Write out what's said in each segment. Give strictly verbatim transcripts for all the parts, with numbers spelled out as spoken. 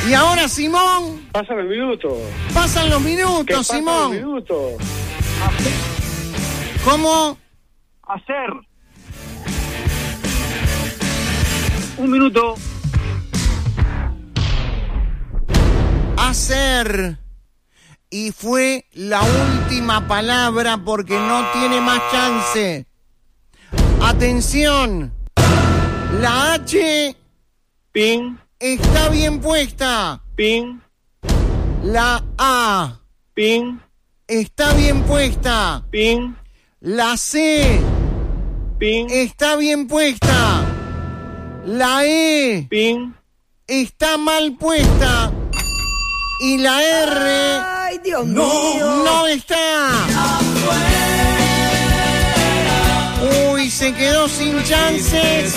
Y ahora, Simón. Pasan los minutos. Pasan los minutos, pasan Simón. Los minutos. ¿Cómo? Hacer. Un minuto. Hacer. Y fue la última palabra porque no tiene más chance. Atención. La H. Pin. Está bien puesta. Pin. La A. Pin. Está bien puesta. Pin. La C. Pin. Está bien puesta. La E. Pin. Está mal puesta. Y la R. Ay, Dios no, mío. No está. Uy, se quedó sin chances.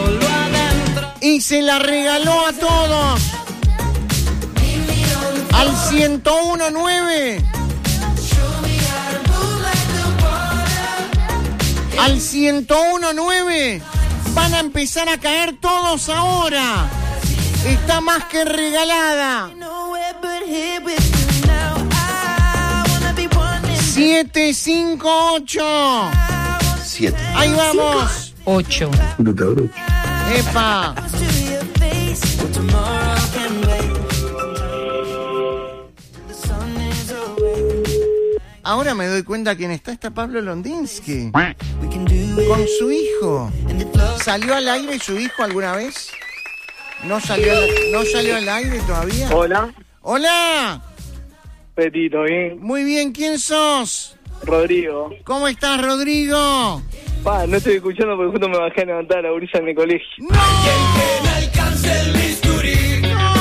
Y se la regaló a todos. Al ciento uno nueve. Al ciento uno nueve. Van a empezar a caer todos ahora. Está más que regalada. siete cinco ocho. siete. Ahí vamos. ocho. Epa. Ahora me doy cuenta quién está. Está Pablo Londinsky. Con su hijo. ¿Salió al aire su hijo alguna vez? ¿No salió al, no salió al aire todavía? Hola. Hola. Petito, bien. Muy bien, ¿quién sos? Rodrigo. ¿Cómo estás, Rodrigo? Pa, no estoy escuchando porque justo me bajé a levantar a la brisa en mi colegio. ¡No! ¡Alguien que me alcance el bisturí! ¡No!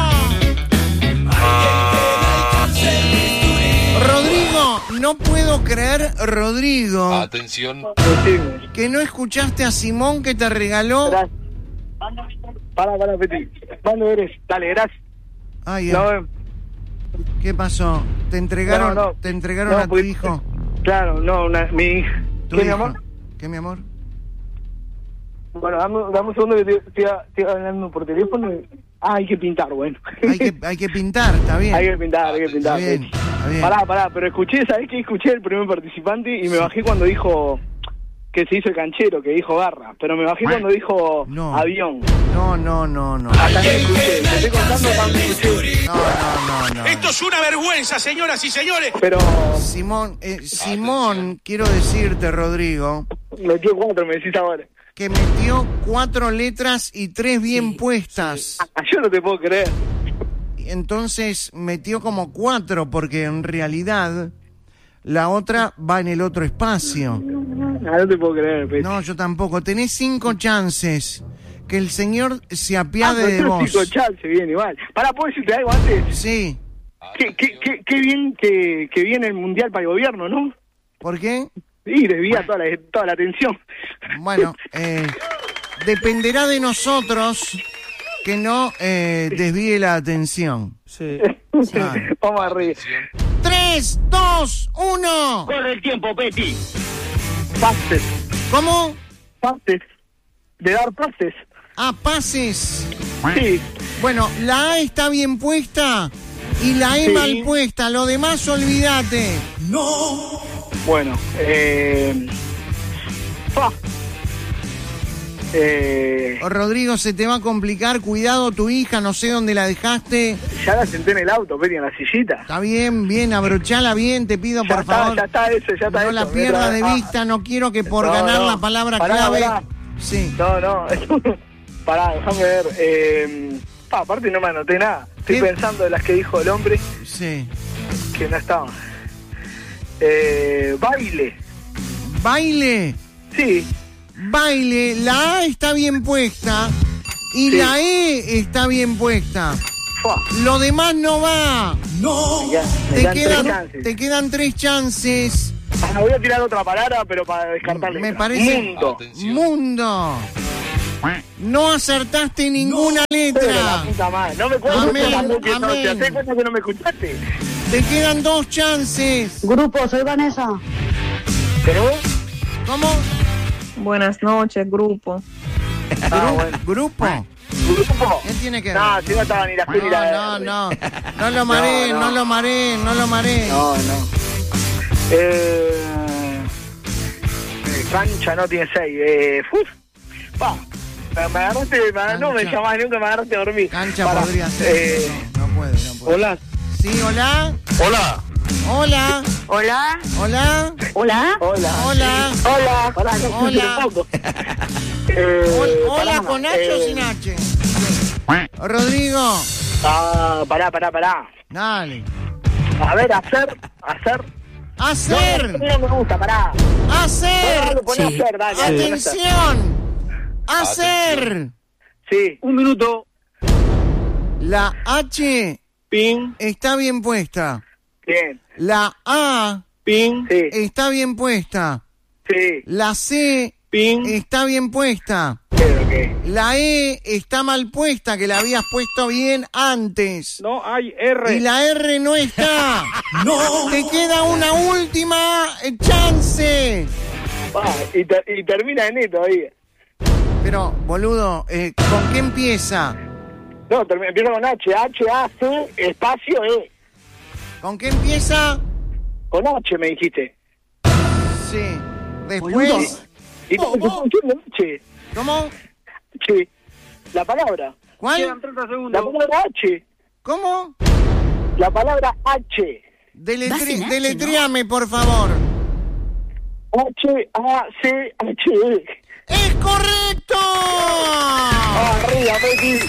Rodrigo, no puedo creer, Rodrigo. Atención. Que no escuchaste a Simón que te regaló. Gracias. Para, para, Peti. ¿Cuándo eres? Dale, gracias. Ay, No, ¿qué pasó? ¿Te entregaron, No, no. ¿te entregaron No, a tu porque- hijo? Claro, no, una, mi hija. ¿Tu ¿Qué, mi hijo? amor? ¿Qué, mi amor? Bueno, dame, dame un segundo que te estoy, estoy hablando por teléfono. y- Ah, hay que pintar, bueno. Hay que, hay que pintar, está bien. Hay que pintar, hay que pintar. Está bien, Peti. está bien. Pará, pará, pero escuché, ¿sabés qué? Escuché el primer participante y me bajé cuando dijo que se hizo el canchero, que dijo garra. Pero me bajé cuando dijo No. avión. No, no, no, no. Hasta que escuché. Te estoy contando cuando escuché. No, no, no, no. Esto es una vergüenza, señoras y señores. Pero Simón, eh, Simón, quiero decirte, Rodrigo, metió cuatro, me decís ahora. que metió cuatro letras y tres bien puestas. Ah, yo no te puedo creer. Entonces metió como cuatro, porque en realidad la otra va en el otro espacio. Ah, no te puedo creer, Peti. No, yo tampoco. Tenés cinco chances. Que el Señor se Ah, apiade pero de tú vos. cinco chances, bien, igual. Pará, ¿puedo decirte algo antes? Sí. Qué, qué, qué, qué bien que, que viene el Mundial para el gobierno, ¿no? ¿Por qué? Sí, desvía toda la, toda la atención. Bueno, eh, dependerá de nosotros que no eh, desvíe la atención. Sí. Ah. Vamos arriba. Tres, dos, uno. Corre el tiempo, Peti. Pases. ¿Cómo? Pases. De dar pases. Ah, pases. Sí. Bueno, la A está bien puesta y la E Sí. mal puesta. Lo demás, olvídate. Bueno, eh... pa. Eh... Rodrigo, se te va a complicar. Cuidado, tu hija, no sé dónde la dejaste. Ya la senté en el auto, Peti, en la sillita. Está bien, bien, abrochala bien, te pido, Ya por está, favor. ya está eso, ya está no eso. la pierdas de Ah, vista, no quiero que por no, ganar no. la palabra Pará, clave. pará. Sí. No, no. Pará, déjame ver. Eh... pa, aparte no me anoté nada. Estoy ¿Qué? pensando de las que dijo el hombre Sí. que no estaban. Eh... Baile. Baile. Sí. Baile, la A está bien puesta y Sí. la E está bien puesta. Fua. Lo demás no va. Me quedan- me Te quedan tres quedan, chances. te quedan tres chances. Ah, voy a tirar otra palabra, pero para descartarle. Me parece. Mundo. Atención. Mundo. No acertaste ninguna Pero la letra. puta madre. No me cuentes Amén, tampoco que no. amén. ¿Te das cuenta que no me escuchaste? Te quedan dos chances. Grupo, soy Vanessa. ¿Pero vos? ¿Cómo? Buenas noches, grupo. Ah, bueno. Grupo. grupo. ¿Qué tiene que ver? No, si no estaba ni la Azul ni la No, verde. no, no. No lo maré, no, No, no. no lo maré, no lo maré. No, no. Eh, eh, cancha no tiene seis. Eh, uf, pa. Me, me agarraste, me, no me Cancha. llamás nunca, me agarraste a dormir. Cancha Pará. podría ser. Eh, No, no puede, no puede. hola. Sí, hola. Hola. Hola. Hola. Hola. Hola. Hola. Hola. Hola. Pará, no, Hola. no, no, no. Eh, Hol- Hola, pará, con H o eh, sin H. Rodrigo. Ah, pará, pará, pará. Dale. A ver, hacer, hacer. Hacer. No, no me gusta, pará. Hacer. Dale, poné Sí. hacer, dale. dale, poné hacer. Atención. Hacer. Sí. Un minuto. La H Ping. está bien puesta. Bien. La A Ping. Sí. está bien puesta. Sí. La C Ping. está bien puesta. Sí, ok. La E está mal puesta, que la habías puesto bien antes. No hay R. Y la R no está. ¡No! Te queda una última eh, chance. Ah, y, ter- y termina en E todavía. Pero, boludo, eh, ¿con qué empieza? No, termina, empieza con H. H, A, C, espacio, E. ¿Con qué empieza? Con H me dijiste. Sí. Después... ¿Y cómo te estoy diciendo H? ¿Cómo? H. La palabra. ¿Cuál? treinta segundos. La palabra H. ¿Cómo? La palabra H. Deletri- Vas en H, deletríame, por favor. H, A, C, H, E. ¡Es correcto! Arriba, Betty.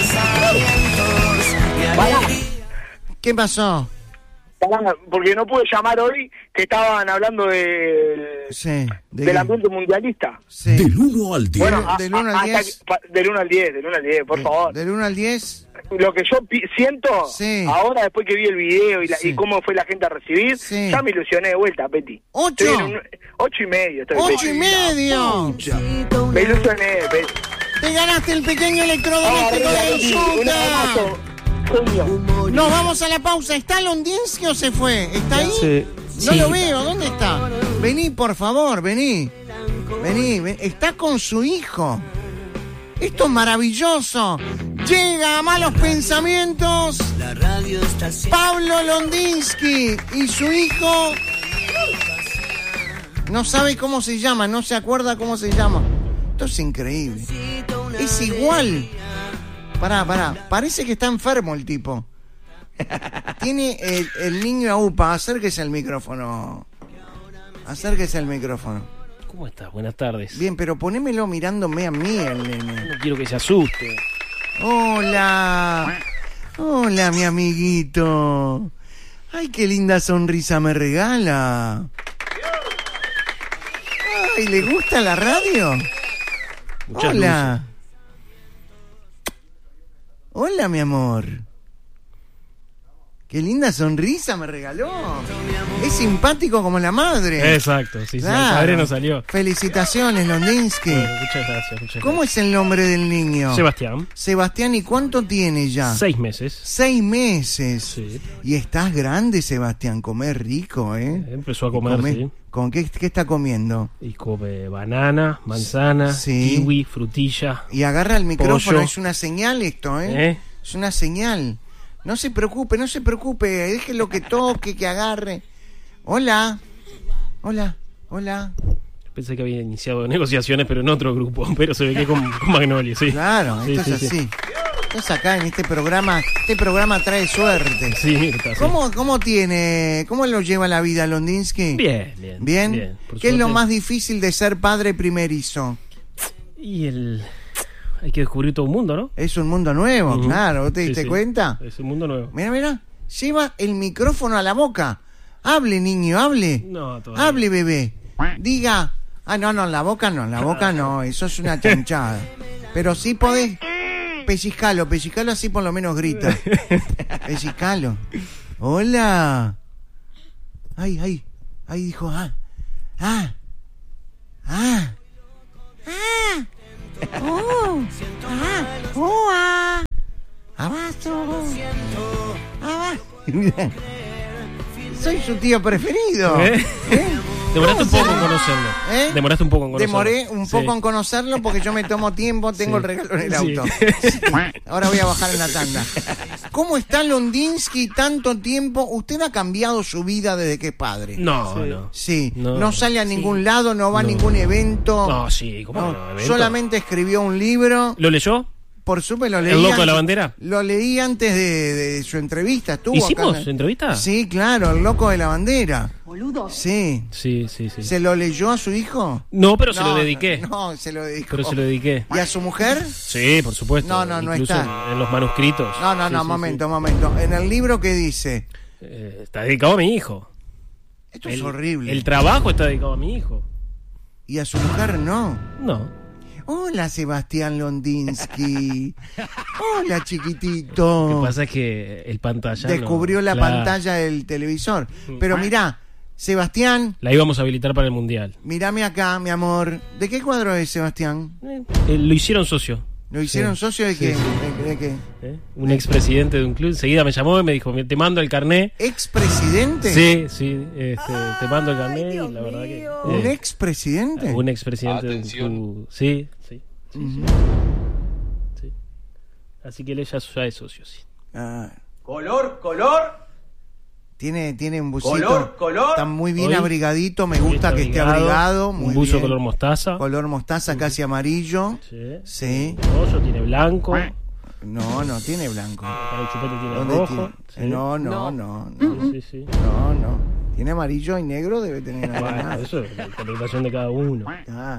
Pará, ¿Qué pasó? pará, porque no pude llamar hoy que estaban hablando de, Sí. ¿de del qué? ambiente mundialista. Sí. Del uno al diez. Bueno, a- del uno al a- hasta diez. que- pa- del uno al diez, del uno al diez, por De- favor. Del uno al diez. Lo que yo pi- siento Sí. ahora, después que vi el video y, la, Sí. y cómo fue la gente a recibir, Sí. ya me ilusioné de vuelta, Peti. ¿Ocho? Estoy en un- ocho y medio. Estoy, ¡Ocho Peti. y medio! Me ilusioné, Peti. ¡Te ganaste el pequeño electrodoméstico Arriba, de Peti. Un Yuta! abrazo. Genio. Nos vamos a la pausa. ¿Está Londinsky o se fue? ¿Está ahí? Sí. No Sí. lo veo. ¿Dónde está? Vení, por favor, vení. Vení, ven- está con su hijo. Esto es maravilloso. Llega a Malos Pensamientos Pablo Londinsky y su hijo no sabe cómo se llama, no se acuerda cómo se llama. Esto es increíble. Es igual. Pará, pará. Parece que está enfermo el tipo. Tiene el, el niño a UPA. Acérquese al micrófono. Acérquese al micrófono. ¿Cómo estás? Buenas tardes. Bien, pero ponémelo mirándome a mí, el nene. No quiero que se asuste. Hola. Hola, mi amiguito. Ay, qué linda sonrisa me regala. Ay, ¿le gusta la radio? Muchas Hola. Hola, mi amor. Qué linda sonrisa me regaló. Es simpático como la madre. Exacto, sí, sí, Claro. el padre no salió. Felicitaciones, Londinsky. Bueno, muchas gracias, muchas ¿Cómo gracias. es el nombre del niño? Sebastián, Sebastián, ¿y cuánto tiene ya? seis meses. Seis meses. Sí. Y estás grande, Sebastián. Comer rico, ¿eh? Empezó a comer, Come- sí. ¿Con qué, qué está comiendo? Y come banana, manzana, Sí. kiwi, frutilla. Y agarra el micrófono. Pollo. Es una señal esto, ¿eh? ¿Eh? Es una señal. No se preocupe, no se preocupe. Déjelo que toque, que agarre. Hola. Hola. Hola. Pensé que había iniciado negociaciones, pero en otro grupo. Pero se ve que con, con Magnolia, sí. Claro, Sí, esto sí, es sí. así. Esto es acá en este programa. Este programa trae suerte. Sí, mira, está así. ¿Cómo, ¿Cómo tiene, cómo lo lleva la vida Londinsky? Bien, bien. ¿Bien? bien, por ¿Qué es lo suerte. más difícil de ser padre primerizo? Y el... Hay que descubrir todo un mundo, ¿no? Es un mundo nuevo, Ujú. claro. ¿Vos te Sí, diste sí. cuenta? Es un mundo nuevo. Mira, mira. Lleva el micrófono a la boca. Hable, niño, hable. No, todavía. Hable, bebé. Diga. Ah, no, no, en la boca no, en la boca no. Eso es una chanchada. Pero sí podés. Pellizcalo, pellizcalo así por lo menos grita. Pellizcalo. Hola. Ay, ay. Ay, dijo, ah. Ah. Ah. Ah. Oh. Ah. Oh, ah. Abajo. Abajo. Soy su tío preferido. ¿Eh? ¿Eh? Demoraste un poco en conocerlo. ¿Eh? Demoraste un poco en conocerlo. Demoré un poco Sí. en conocerlo porque yo me tomo tiempo, tengo Sí. el regalo en el Sí. auto. Sí. Ahora voy a bajar en la tanda. ¿Cómo está Londinsky tanto tiempo? ¿Usted ha cambiado su vida desde que es padre? No, Sí. no. Sí, no, No. sale a ningún lado, no va a No. ningún evento. No, sí, ¿cómo No, no? ¿Evento? solamente escribió un libro. ¿Lo leyó? Por supuesto, lo leí. ¿El loco de la antes- bandera? Lo leí antes de, de su entrevista. Estuvo ¿Hicimos acá en- entrevista? Sí, claro, el loco de la bandera. Boludo. Sí. Sí, sí, sí. ¿Se lo leyó a su hijo? No, pero se No, lo dediqué. No, no, se lo dedicó. Pero se lo dediqué. ¿Y a su mujer? Sí, por supuesto. No, no, no Incluso está. En, en los manuscritos. No, no, Sí, no, sí, momento, sí. momento. En el libro, ¿qué dice? Eh, está dedicado a mi hijo. Esto es El- horrible. El trabajo está dedicado a mi hijo. Y a su mujer no. No. Hola, Sebastián Londinsky. Hola, Lo chiquitito. que pasa es que el pantalla. Descubrió no, la claro. pantalla del televisor. Pero mirá, Sebastián, La íbamos a habilitar para el mundial. mírame acá, mi amor. ¿De qué cuadro es, Sebastián? Eh, lo hicieron socio. ¿Lo hicieron Sí. socio de Sí, qué? sí. ¿De, de qué? ¿Eh? Un expresidente de un club. Enseguida me llamó y me dijo: te mando el carné. ¿Expresidente? Sí, sí. Este, te mando el carné. Y la verdad que. ¿Un eh, expresidente? Un expresidente de un club. Sí, sí. sí, Ujú. sí, sí. Así que él ya, ya es socio, sí. Ah, Color, color. tiene, tiene un busito. Color, color. Está muy bien Hoy- abrigadito. Me gusta Está que esté abrigado. Muy un buzo bien. color mostaza. Color mostaza, casi amarillo. Sí. Sí. Rojo, tiene blanco. No, no tiene blanco. Para el chupete tiene ¿Dónde rojo. tiene? Sí. No, no, no, no. Sí, sí, sí. No, no. Tiene amarillo y negro, debe tener algo Bueno, más. eso es la interpretación de cada uno. Ah, ah.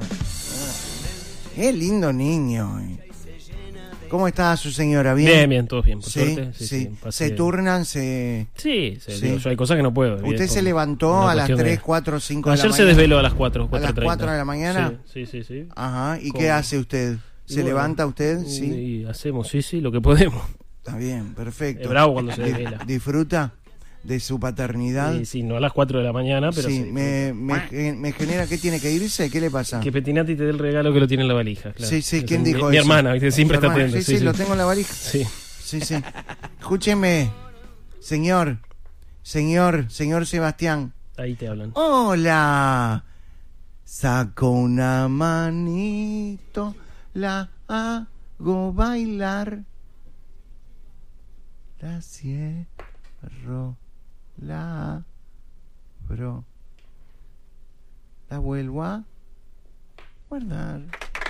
Qué lindo niño. eh. ¿Cómo está su señora? ¿Bien? Bien, bien, todos bien, por Sí, suerte. sí. Sí, sí, pasé- Se turnan, se... Sí, se- Sí. digo, yo hay cosas que no puedo. Usted bien, se por levantó una a las cuestión de- tres, cuatro, cinco de la Ayer mañana. se desveló a las cuatro, cuatro las treinta. cuatro de la mañana? Sí, sí, sí. sí. Ajá. ¿Y ¿Cómo? qué hace usted? Y ¿Se bueno, levanta usted? Sí. Y hacemos, sí, sí, lo que podemos. Está bien, perfecto. Es bravo cuando se Di- desvela. ¿Disfruta de su paternidad? Sí, sí, no a las cuatro de la mañana, pero sí, sí. me, me, gen- me genera que tiene que irse. ¿Qué le pasa? Que Petinati te dé el regalo que lo tiene en la valija. Claro. Sí, sí, Es ¿quién mi- dijo Mi eso? hermana, ¿viste? Siempre ¿Tu está hermana? atenta. Sí, sí, lo tengo en la valija. Sí. Sí, sí. Escúcheme, señor, señor, señor Sebastián. Ahí te hablan. Hola. Saco una manito, la hago bailar. La cierro, la abro. La vuelvo a guardar.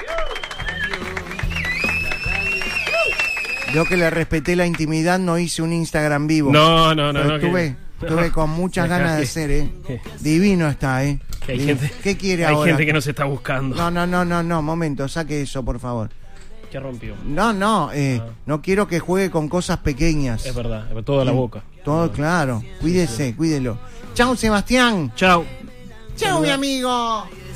Yo que le respeté la intimidad, no hice un Instagram vivo. No, no, no. Pero no estuve, que- estuve con muchas Dejá ganas de que- hacer, ¿eh? que- Divino está, ¿eh? que hay Divino. gente, ¿Qué quiere hay ahora? gente que nos está buscando. No, no, no, no, no, momento, saque eso, por favor. ¿Qué rompió? No, no, eh, Ah. no quiero que juegue con cosas pequeñas. Es verdad, toda la boca. Todo claro, cuídese, cuídelo. Chau, Sebastián. Chao. Chau, mi amigo.